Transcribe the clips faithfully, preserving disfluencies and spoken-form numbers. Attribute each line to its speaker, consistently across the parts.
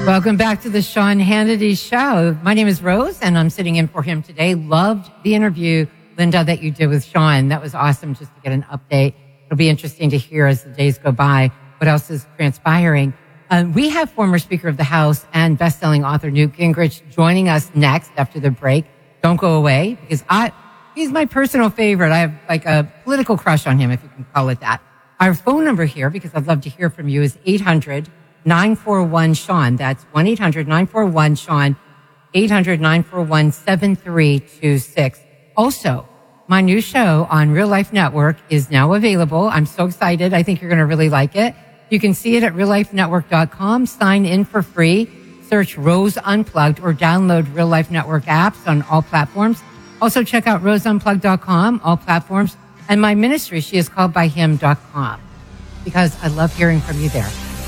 Speaker 1: Welcome back to the Sean Hannity Show. My name is Rose, and I'm sitting in for him today. Loved the interview, Linda, that you did with Sean. That was awesome just to get an update. It'll be interesting to hear as the days go by what else is transpiring. Um, we have former Speaker of the House and best-selling author Newt Gingrich joining us next after the break. Don't go away, because I he's my personal favorite. I have like a political crush on him, if you can call it that. Our phone number here, because I'd love to hear from you, is eight hundred nine four one Sean. That's one eight hundred nine four one Sean, eight hundred nine four one seven three two six. Also, my new show on Real Life Network is now available. I'm so excited. I think you're going to really like it. You can see it at real life network dot com. Sign in for free. Search Rose Unplugged or download Real Life Network apps on all platforms. Also check out rose unplugged dot com, all platforms. And my ministry, she is called by him dot com, because I love hearing from you there.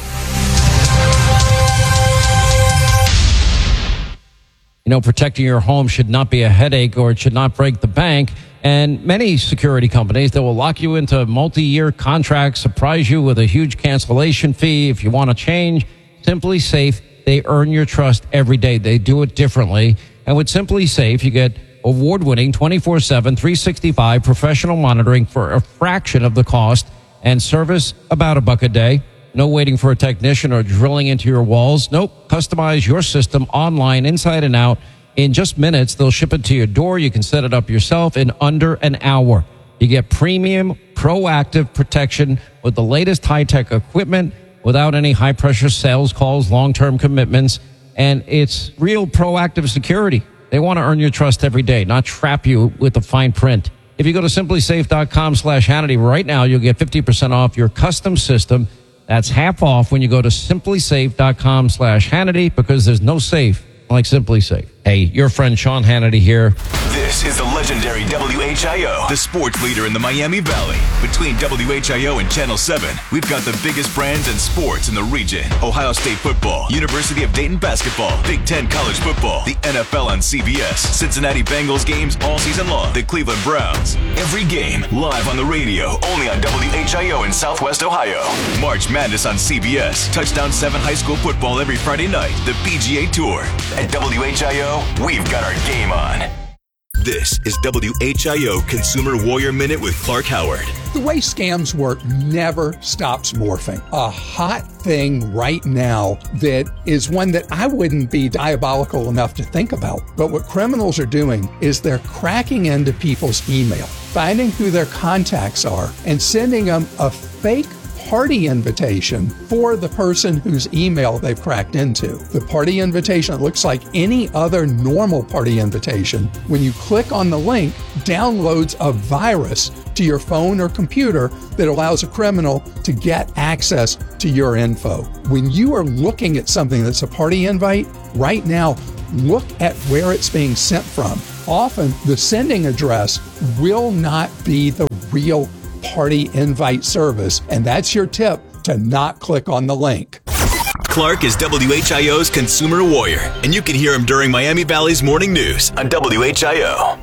Speaker 2: You know, protecting your home should not be a headache, or it should not break the bank. And many security companies, they will lock you into multi-year contracts, surprise you with a huge cancellation fee. If you want to change, Simply Safe, they earn your trust every day. They do it differently. And with Simply Safe, you get award-winning twenty-four seven, three sixty-five professional monitoring for a fraction of the cost, and service about a buck a day. No waiting for a technician or drilling into your walls. Nope. Customize your system online, inside and out. In just minutes, they'll ship it to your door. You can set it up yourself in under an hour. You get premium, proactive protection with the latest high-tech equipment without any high-pressure sales calls, long-term commitments, and it's real proactive security. They want to earn your trust every day, not trap you with the fine print. If you go to simply safe dot com slash Hannity right now, you'll get fifty percent off your custom system. That's half off when you go to simply safe dot com slash Hannity, because there's no safe like Simply Safe. Hey, your friend Sean Hannity here.
Speaker 3: This is the legendary W H I O, the sports leader in the Miami Valley. Between W H I O and Channel seven, we've got the biggest brands and sports in the region. Ohio State football, University of Dayton basketball, Big Ten college football, the N F L on C B S, Cincinnati Bengals games all season long, the Cleveland Browns. Every game live on the radio, only on W H I O in Southwest Ohio. March Madness on C B S, Touchdown seven high school football every Friday night, the P G A Tour. At W H I O, we've got our game on. This is W H I O Consumer Warrior Minute with Clark Howard.
Speaker 4: The way scams work never stops morphing. A hot thing right now that is one that I wouldn't be diabolical enough to think about. But what criminals are doing is they're cracking into people's email, finding who their contacts are, and sending them a fake party invitation for the person whose email they've cracked into. The party invitation looks like any other normal party invitation. When you click on the link, downloads a virus to your phone or computer that allows a criminal to get access to your info. When you are looking at something that's a party invite, right now, look at where it's being sent from. Often, the sending address will not be the real party invite service, and that's your tip, to not click on the link.
Speaker 3: Clark is W H I O's Consumer Warrior, and you can hear him during Miami Valley's morning news on W H I O.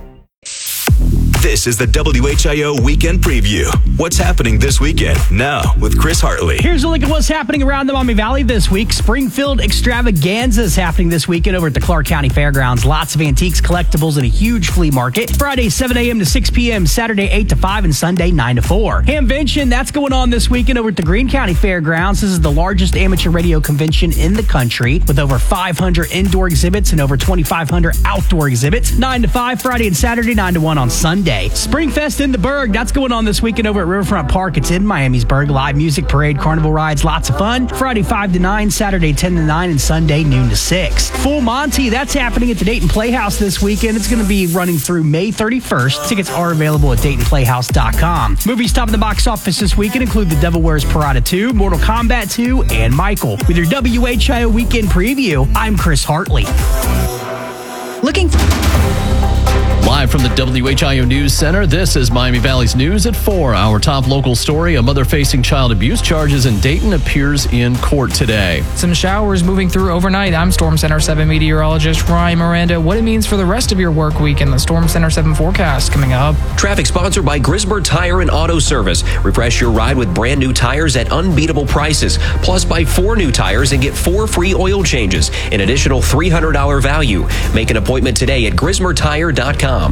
Speaker 3: This is the W H I O Weekend Preview. What's happening this weekend? Now with Chris Hartley.
Speaker 5: Here's a look at what's happening around the Miami Valley this week. Springfield Extravaganza is happening this weekend over at the Clark County Fairgrounds. Lots of antiques, collectibles, and a huge flea market. Friday, seven a.m. to six p.m., Saturday, eight to five, and Sunday, nine to four. Hamvention, that's going on this weekend over at the Greene County Fairgrounds. This is the largest amateur radio convention in the country, with over five hundred indoor exhibits and over twenty-five hundred outdoor exhibits. nine to five, Friday and Saturday, nine to one on Sunday. Springfest in the Berg, that's going on this weekend over at Riverfront Park. It's in Miami's Berg. Live music, parade, carnival rides, lots of fun. Friday five to nine, Saturday ten to nine, and Sunday noon to six. Full Monty, that's happening at the Dayton Playhouse this weekend. It's going to be running through May thirty-first. Tickets are available at dayton playhouse dot com. Movies topping the box office this weekend include The Devil Wears Prada two, Mortal Kombat two, and Michael. With your W H I O Weekend Preview, I'm Chris Hartley.
Speaker 6: Looking for... Live from the W H I O News Center, this is Miami Valley's News at four. Our top local story, a mother facing child abuse charges in Dayton appears in court today.
Speaker 7: Some showers moving through overnight. I'm Storm Center seven meteorologist Ryan Miranda. What it means for the rest of your work week in the Storm Center seven forecast coming up.
Speaker 8: Traffic sponsored by Grismer Tire and Auto Service. Refresh your ride with brand new tires at unbeatable prices. Plus, buy four new tires and get four free oil changes. An additional three hundred dollars value. Make an appointment today at grismer tire dot com.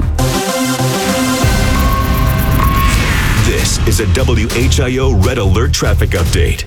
Speaker 3: This is a W H I O Red Alert traffic update.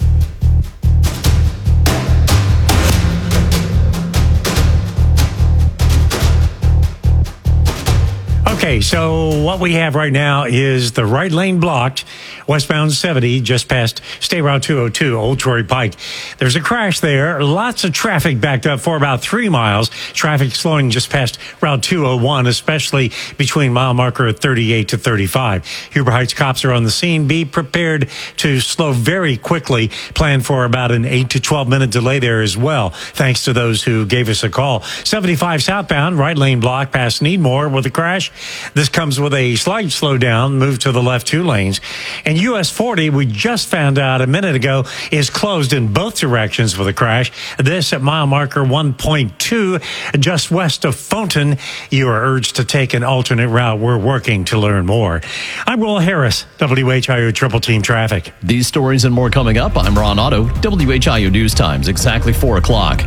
Speaker 9: Okay, so what we have right now is the right lane blocked, westbound seventy, just past State Route two oh two, Old Troy Pike. There's a crash there. Lots of traffic backed up for about three miles. Traffic slowing just past Route two oh one, especially between mile marker thirty-eight to thirty-five. Huber Heights cops are on the scene. Be prepared to slow very quickly. Plan for about an eight to twelve minute delay there as well, thanks to those who gave us a call. seventy-five southbound, right lane blocked past Needmore with a crash. This comes with a slight slowdown, move to the left two lanes. And U S forty, we just found out a minute ago, is closed in both directions with a crash. This at mile marker one point two, just west of Fulton. You are urged to take an alternate route. We're working to learn more. I'm Will Harris, W H I O Triple Team Traffic.
Speaker 6: These stories and more coming up. I'm Ron Otto, W H I O News Times, exactly four o'clock.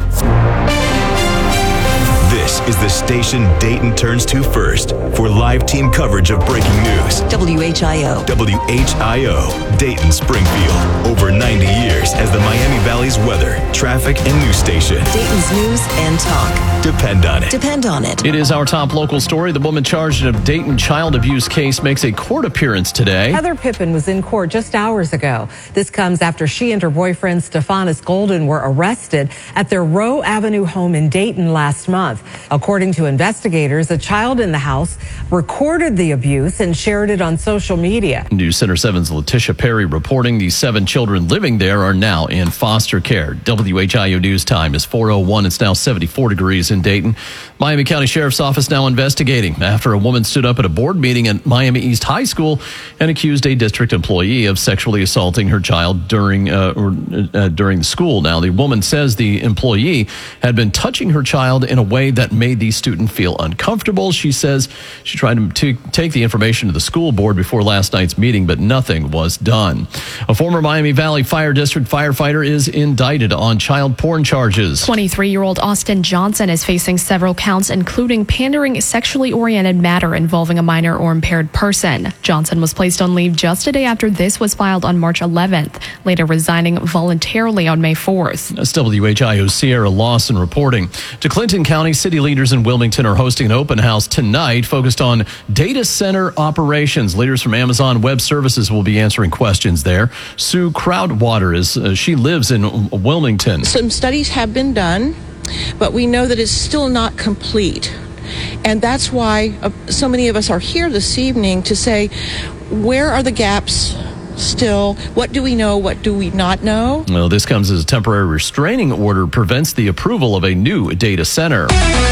Speaker 3: This is the station Dayton turns to first for live team coverage of breaking news.
Speaker 10: W H I O.
Speaker 3: W H I O, Dayton Springfield. Over ninety years as the Miami Valley's weather, traffic, and news station.
Speaker 10: Dayton's news and talk.
Speaker 3: Depend on it.
Speaker 10: Depend on it.
Speaker 6: It is our top local story. The woman charged in a Dayton child abuse case makes a court appearance today.
Speaker 11: Heather Pippin was in court just hours ago. This comes after she and her boyfriend, Stephanus Golden, were arrested at their Rowe Avenue home in Dayton last month. According to investigators, a child in the house recorded the abuse and shared it on social media.
Speaker 6: News Center seven's Letitia Perry reporting the seven children living there are now in foster care. W H I O News Time is four oh one. It's now seventy-four degrees in Dayton. Miami County Sheriff's Office now investigating after a woman stood up at a board meeting at Miami East High School and accused a district employee of sexually assaulting her child during uh, or, uh, during the school. Now, the woman says the employee had been touching her child in a way that made the student feel uncomfortable. She says she tried to t- take the information to the school board before last night's meeting, but nothing was done. A former Miami Valley Fire District firefighter is indicted on child porn charges.
Speaker 12: twenty-three-year-old Austin Johnson is facing several counts, including pandering sexually oriented matter involving a minor or impaired person. Johnson was placed on leave just a day after this was filed on March eleventh, later resigning voluntarily on May fourth.
Speaker 6: That's W H I O's Sierra Lawson reporting. To Clinton County, city leaders in Wilmington are hosting an open house tonight focused on data center operations. Leaders from Amazon Web Services will be answering questions there. Sue Crowdwater is uh, she lives in Wilmington.
Speaker 13: Some studies have been done, but we know that it's still not complete. And that's why uh, so many of us are here this evening to say, where are the gaps still? What do we know? What do we not know?
Speaker 6: Well, this comes as a temporary restraining order prevents the approval of a new data center.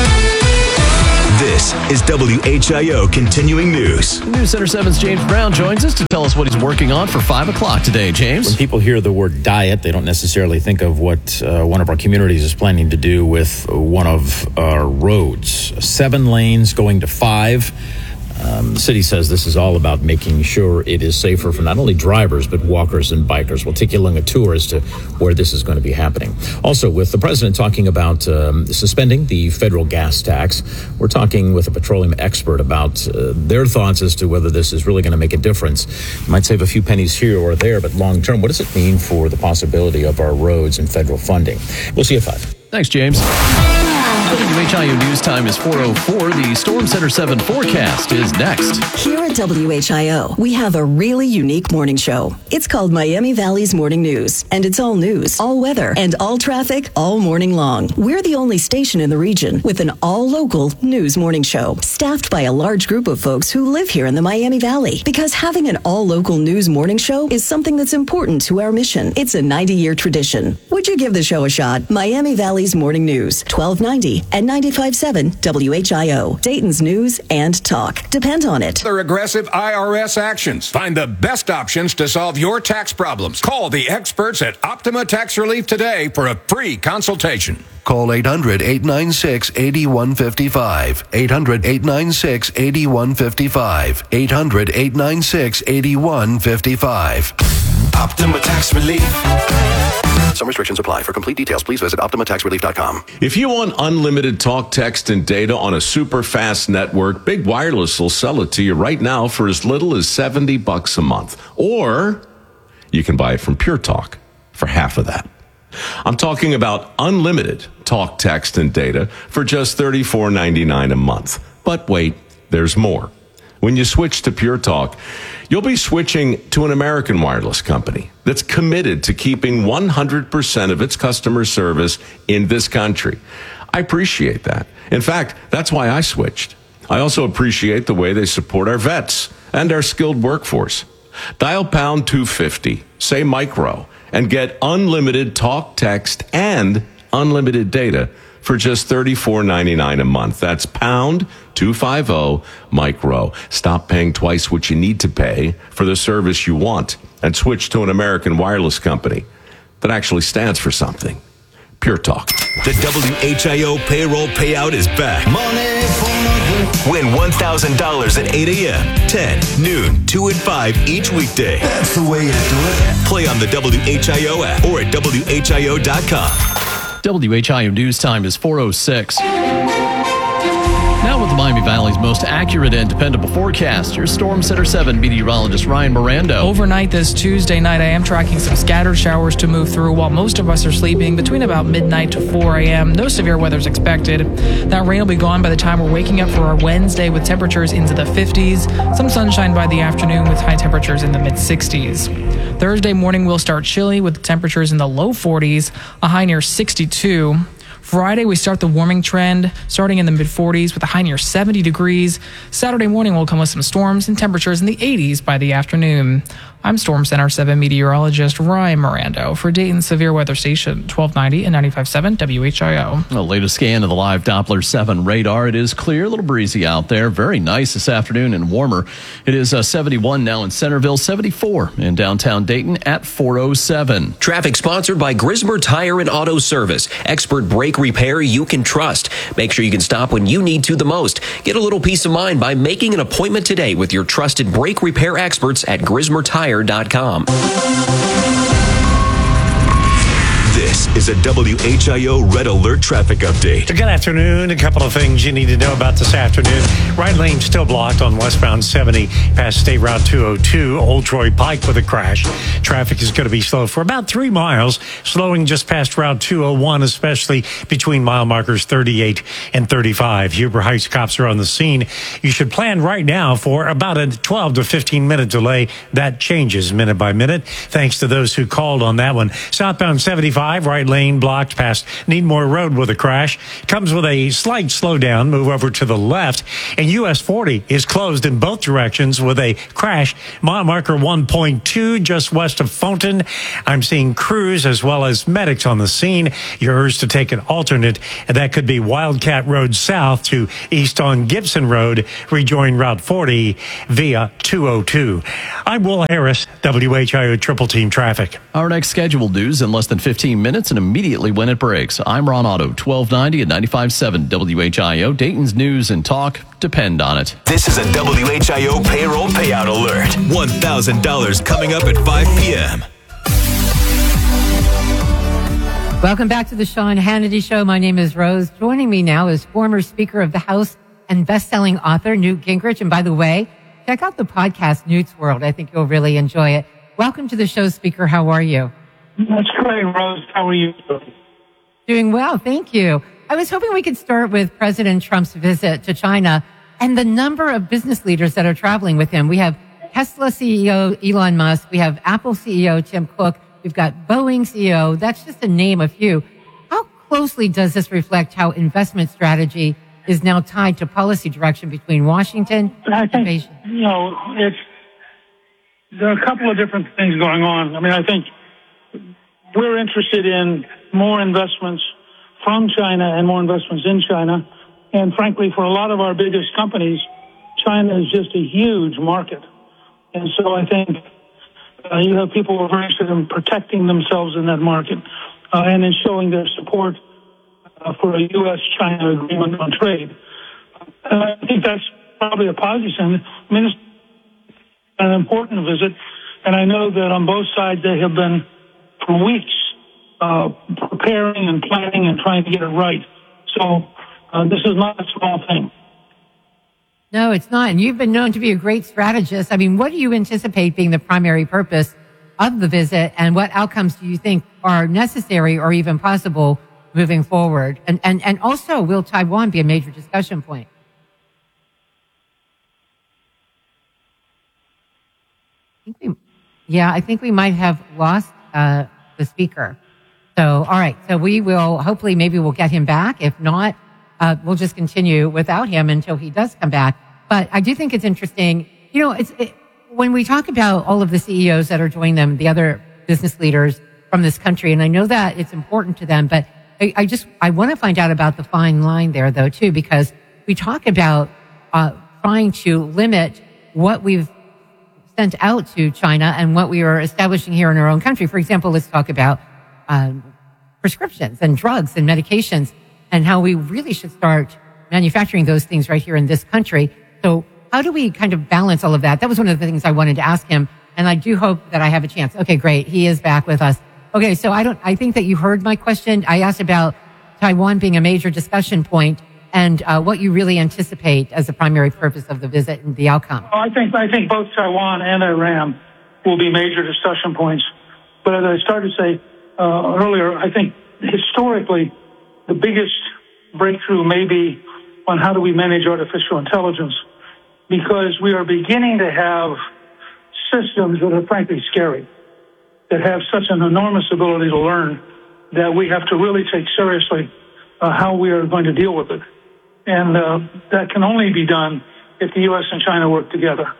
Speaker 3: This is W H I O Continuing News.
Speaker 6: News Center seven's James Brown joins us to tell us what he's working on for five o'clock today. James?
Speaker 14: When people hear the word diet, they don't necessarily think of what uh, one of our communities is planning to do with one of our roads. Seven lanes going to five. Um, the city says this is all about making sure it is safer for not only drivers, but walkers and bikers. We'll take you along a tour as to where this is going to be happening. Also, with the president talking about um, suspending the federal gas tax, we're talking with a petroleum expert about uh, their thoughts as to whether this is really going to make a difference. It might save a few pennies here or there, but long term, what does it mean for the possibility of our roads and federal funding? We'll see you at five.
Speaker 6: Thanks, James. W H I O News Time is four oh four. The Storm Center seven forecast is next.
Speaker 10: Here at W H I O, we have a really unique morning show. It's called Miami Valley's Morning News, and it's all news, all weather, and all traffic all morning long. We're the only station in the region with an all-local news morning show, staffed by a large group of folks who live here in the Miami Valley. Because having an all-local news morning show is something that's important to our mission. It's a ninety-year tradition. Would you give the show a shot? Miami Valley's Morning News, twelve ninety and ninety-five point seven W H I O. Dayton's news and talk. Depend on it.
Speaker 15: Their aggressive I R S actions. Find the best options to solve your tax problems. Call the experts at Optima Tax Relief today for a free consultation.
Speaker 16: Call eight hundred, eight nine six, eight one five five. eight hundred, eight nine six, eight one five five. eight hundred, eight nine six, eight one five five.
Speaker 3: Optima Tax Relief.
Speaker 16: Some restrictions apply. For complete details, please visit optima tax relief dot com.
Speaker 17: If you want unlimited talk, text, and data on a super fast network, Big Wireless will sell it to you right now for as little as seventy bucks a month. Or you can buy it from Pure Talk for half of that. I'm talking about unlimited talk, text, and data for just thirty-four ninety-nine a month. But wait, there's more. When you switch to Pure Talk, you'll be switching to an American wireless company that's committed to keeping one hundred percent of its customer service in this country. I appreciate that. In fact, that's why I switched. I also appreciate the way they support our vets and our skilled workforce. Dial pound two fifty, say micro, and get unlimited talk, text, and unlimited data for just thirty-four ninety-nine a month. That's pound two fifty micro. Stop paying twice what you need to pay for the service you want and switch to an American wireless company that actually stands for something. Pure Talk.
Speaker 3: The W H I O payroll payout is back. Money for Win one thousand dollars at eight a.m., ten, noon, two, and five each weekday. That's the way you do it. Play on the W H I O app or at W H I O dot com.
Speaker 6: W H I O News Time is four oh six. Now with the Miami Valley's most accurate and dependable forecast, your Storm Center seven meteorologist Ryan Mirando.
Speaker 7: Overnight this Tuesday night, I am tracking some scattered showers to move through while most of us are sleeping between about midnight to four a.m. No severe weather is expected. That rain will be gone by the time we're waking up for our Wednesday with temperatures into the fifties. Some sunshine by the afternoon with high temperatures in the mid-sixties. Thursday morning will start chilly with temperatures in the low forties, a high near sixty-two. Friday, we start the warming trend, starting in the mid-forties with a high near seventy degrees. Saturday morning will come with some storms and temperatures in the eighties by the afternoon. I'm Storm Center seven meteorologist Ryan Mirando for Dayton's Severe Weather Station, twelve ninety and ninety-five point seven W H I O.
Speaker 6: The latest scan of the live Doppler seven radar. It is clear, a little breezy out there. Very nice this afternoon and warmer. It is uh, seventy-one now in Centerville, seventy-four in downtown Dayton at four oh seven.
Speaker 8: Traffic sponsored by Grismer Tire and Auto Service. Expert brake repair you can trust. Make sure you can stop when you need to the most. Get a little peace of mind by making an appointment today with your trusted brake repair experts at Grismer Tire dot com.
Speaker 3: This is a W H I O Red Alert traffic update.
Speaker 9: Good afternoon. A couple of things you need to know about this afternoon. Right lane still blocked on westbound seventy past State Route two oh two, Old Troy Pike with a crash. Traffic is going to be slow for about three miles, slowing just past Route two oh one, especially between mile markers thirty-eight and thirty-five. Huber Heights cops are on the scene. You should plan right now for about a twelve to fifteen minute delay. That changes minute by minute, thanks to those who called on that one. Southbound seventy-five, right lane blocked past Needmore Road with a crash. Comes with a slight slowdown. Move over to the left. And U S forty is closed in both directions with a crash. Mile marker one point two just west of Fountain. I'm seeing crews as well as medics on the scene. You're urged to take an alternate, and that could be Wildcat Road south to east on Gibson Road. Rejoin Route forty via two oh two. I'm Will Harris, W H I O Triple Team Traffic.
Speaker 6: Our next scheduled news in less than fifteen minutes and immediately when it breaks. I'm Ron Otto, twelve ninety and ninety-five point seven W H I O. Dayton's news and talk depend on it.
Speaker 3: This is a W H I O payroll payout alert. one thousand dollars coming up at five p.m.
Speaker 1: Welcome back to the Sean Hannity Show. My name is Rose. Joining me now is former Speaker of the House and best-selling author Newt Gingrich. And by the way, check out the podcast Newt's World. I think you'll really enjoy it. Welcome to the show, Speaker. How are you?
Speaker 18: That's great, Rose. How are you?
Speaker 1: Doing well, thank you. I was hoping we could start with President Trump's visit to China and the number of business leaders that are traveling with him. We have Tesla C E O Elon Musk. We have Apple C E O Tim Cook. We've got Boeing C E O. That's just to name a few. How closely does this reflect how investment strategy is now tied to policy direction between Washington
Speaker 18: I
Speaker 1: and
Speaker 18: think,
Speaker 1: Beijing?
Speaker 18: You know, it's, there are a couple of different things going on. I mean, I think we're interested in more investments from China and more investments in China. And frankly, for a lot of our biggest companies, China is just a huge market. And so I think uh, you have people who are very interested in protecting themselves in that market uh, and in showing their support uh, for a U S China agreement on trade. And I think that's probably a positive thing. I mean, it's an important visit, and I know that on both sides they have been for weeks uh, preparing and planning and trying to get it right. So uh, this is not a small thing.
Speaker 1: No, it's not. And you've been known to be a great strategist. I mean, what do you anticipate being the primary purpose of the visit, and what outcomes do you think are necessary or even possible moving forward? And, and, and also, will Taiwan be a major discussion point? I think we, yeah, I think we might have lost uh, the speaker. So, all right. So we will, hopefully, maybe we'll get him back. If not, uh, we'll just continue without him until he does come back. But I do think it's interesting. You know, it's it, when we talk about all of the C E Os that are joining them, the other business leaders from this country, and I know that it's important to them, but I, I just, I want to find out about the fine line there, though, too, because we talk about uh, trying to limit what we've sent out to China and what we are establishing here in our own country. For example, let's talk about um, prescriptions and drugs and medications and how we really should start manufacturing those things right here in this country. So how do we kind of balance all of that? That was one of the things I wanted to ask him, and I do hope that I have a chance. Okay, great. He is back with us. Okay, so I don't, I think that you heard my question. I asked about Taiwan being a major discussion point and uh, what you really anticipate as the primary purpose of the visit and the outcome.
Speaker 18: Well, I think I think both Taiwan and Iran will be major discussion points. But as I started to say uh, earlier, I think historically the biggest breakthrough may be on how do we manage artificial intelligence, because we are beginning to have systems that are frankly scary, that have such an enormous ability to learn that we have to really take seriously uh, how we are going to deal with it. And uh, that can only be done if the U S and China work together.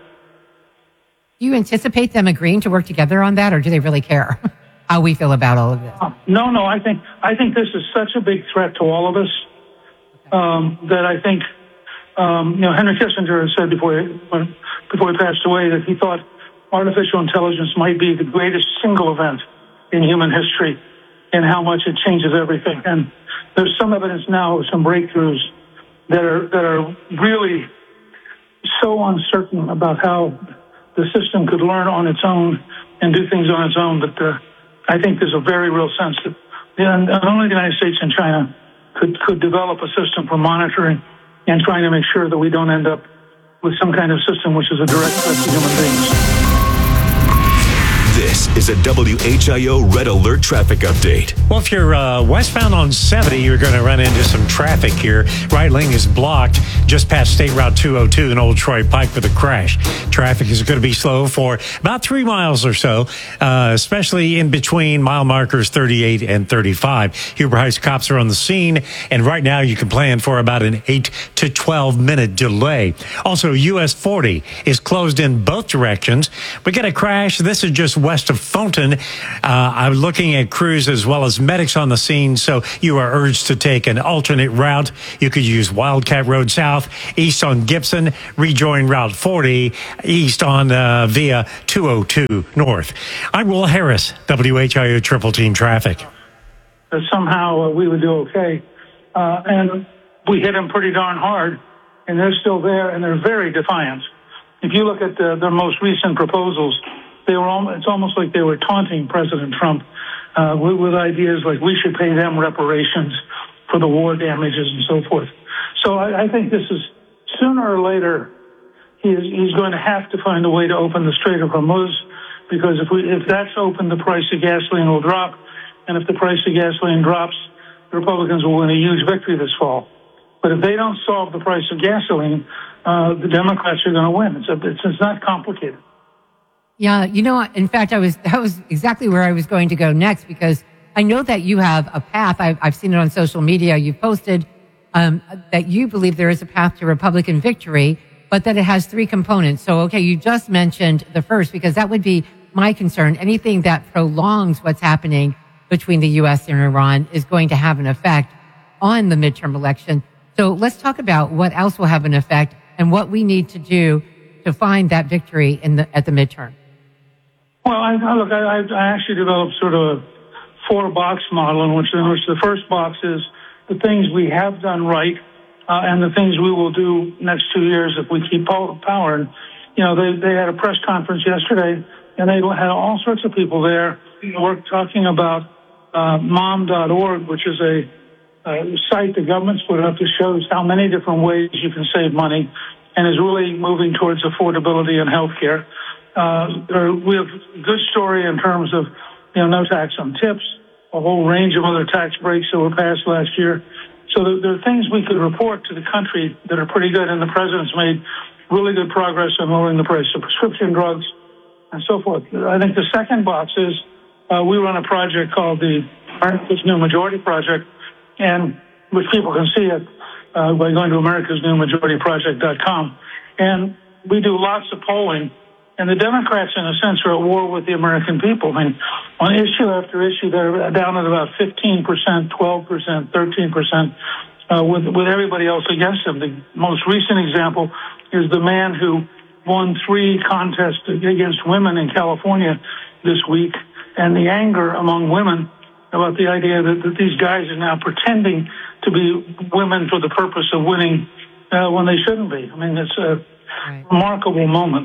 Speaker 1: Do you anticipate them agreeing to work together on that, or do they really care how we feel about all of this?
Speaker 18: Uh, no, no, I think I think this is such a big threat to all of us um, that I think, um, you know, Henry Kissinger has said before he, when, before he passed away that he thought artificial intelligence might be the greatest single event in human history and how much it changes everything. And there's some evidence now of some breakthroughs that are that are really so uncertain about how the system could learn on its own and do things on its own. But uh, I think there's a very real sense that yeah, not only the United States and China could, could develop a system for monitoring and trying to make sure that we don't end up with some kind of system which is a direct threat to human beings.
Speaker 3: This is a W H I O Red Alert traffic update.
Speaker 9: Well, if you're uh, westbound on seventy, you're going to run into some traffic here. Right lane is blocked just past State Route two oh two in Old Troy Pike with a crash. Traffic is going to be slow for about three miles or so, uh, especially in between mile markers thirty-eight and thirty-five. Huber Heights cops are on the scene, and right now you can plan for about an eight to twelve minute delay. Also, U S forty is closed in both directions. We get a crash. This is just west of Fountain. Uh, I'm looking at crews as well as medics on the scene, so you are urged to take an alternate route. You could use Wildcat Road South, east on Gibson, rejoin Route forty, east on uh, via two oh two North. I'm Will Harris, W H I O Triple Team Traffic.
Speaker 18: That somehow uh, we would do okay. Uh, and we hit them pretty darn hard, and they're still there, and they're very defiant. If you look at the, their most recent proposals, they were almost, it's almost like they were taunting President Trump uh, with, with ideas like we should pay them reparations for the war damages and so forth. So I, I think this is, sooner or later, he is, he's going to have to find a way to open the Strait of Hormuz, because if we, if that's open, the price of gasoline will drop. And if the price of gasoline drops, the Republicans will win a huge victory this fall. But if they don't solve the price of gasoline, uh, the Democrats are going to win. It's, a, it's, it's not complicated.
Speaker 1: Yeah, you know, in fact, I was that was exactly where I was going to go next, because I know that you have a path. I've, I've seen it on social media. You've posted um, that you believe there is a path to Republican victory, but that it has three components. So, okay, you just mentioned the first, because that would be my concern. Anything that prolongs what's happening between the U S and Iran is going to have an effect on the midterm election. So let's talk about what else will have an effect and what we need to do to find that victory in the, at the midterm.
Speaker 18: Well, I, I look, I, I actually developed sort of a four-box model in which, in which the first box is the things we have done right uh, and the things we will do next two years if we keep power. And, you know, they, they had a press conference yesterday, and they had all sorts of people there work talking about uh, mom dot org, which is a, a site the government's put up that shows how many different ways you can save money and is really moving towards affordability in healthcare. Uh, there, we have a good story in terms of, you know, no tax on tips, a whole range of other tax breaks that were passed last year. So there, there are things we could report to the country that are pretty good, and the president's made really good progress on lowering the price of prescription drugs and so forth. I think the second box is uh, we run a project called the America's New Majority Project, and which people can see it uh, by going to americas new majority project dot com. And we do lots of polling. And the Democrats, in a sense, are at war with the American people. I mean, on issue after issue, they're down at about fifteen percent, twelve percent, thirteen percent, uh, with, with everybody else against them. The most recent example is the man who won three contests against women in California this week, and the anger among women about the idea that, that these guys are now pretending to be women for the purpose of winning uh, when they shouldn't be. I mean, it's a right. remarkable moment.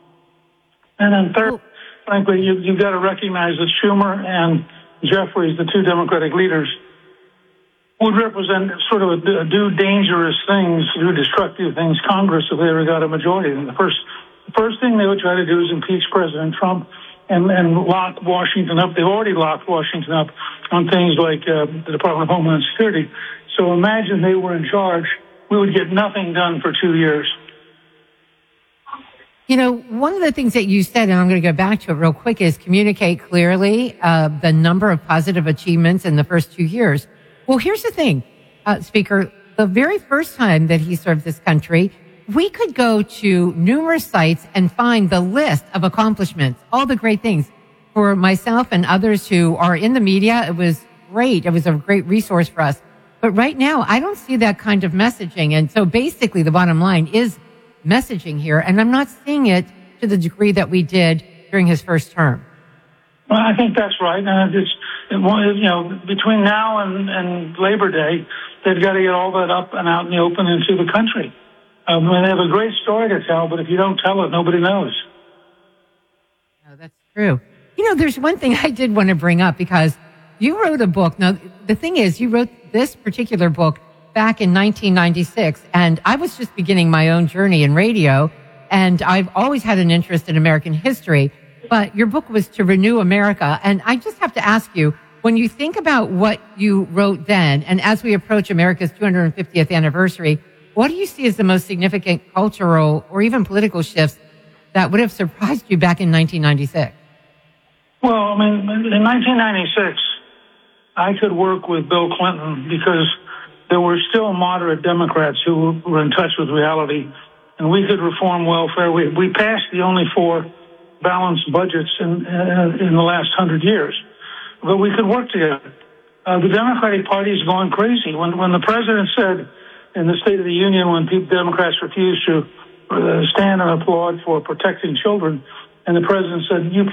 Speaker 18: And then third, frankly, you, you've got to recognize that Schumer and Jeffries, the two Democratic leaders, would represent sort of a, a do dangerous things, do destructive things, Congress, if they ever got a majority. And the first, the first thing they would try to do is impeach President Trump and, and lock Washington up. They've already locked Washington up on things like uh, the Department of Homeland Security. So imagine they were in charge. We would get nothing done for two years.
Speaker 1: You know, one of the things that you said, and I'm going to go back to it real quick, is communicate clearly uh, the number of positive achievements in the first two years. Well, here's the thing, uh, Speaker. The very first time that he served this country, we could go to numerous sites and find the list of accomplishments, all the great things. For myself and others who are in the media, it was great. It was a great resource for us. But right now, I don't see that kind of messaging. And so basically, the bottom line is messaging here, and I'm not seeing it to the degree that we did during his first term.
Speaker 18: Well, I think that's right. And it's, you know, between now and, and Labor Day, they've got to get all that up and out in the open into the country. Um, and they have a great story to tell, but if you don't tell it, nobody knows.
Speaker 1: No, that's true. You know, there's one thing I did want to bring up, because you wrote a book. Now, the thing is, you wrote this particular book back in nineteen ninety-six, and I was just beginning my own journey in radio, and I've always had an interest in American history, but your book was to renew America. And I just have to ask you, when you think about what you wrote then, and as we approach America's two hundred fiftieth anniversary, what do you see as the most significant cultural or even political shifts that would have surprised you back in nineteen ninety-six?
Speaker 18: Well, I mean, in nineteen ninety-six, I could work with Bill Clinton because there were still moderate Democrats who were in touch with reality, and we could reform welfare. We, we passed the only four balanced budgets in, uh, in the last hundred years, but we could work together. Uh, the Democratic Party is going crazy. When, when the president said in the State of the Union, when people, Democrats refused to uh, stand and applaud for protecting children, and the president said, you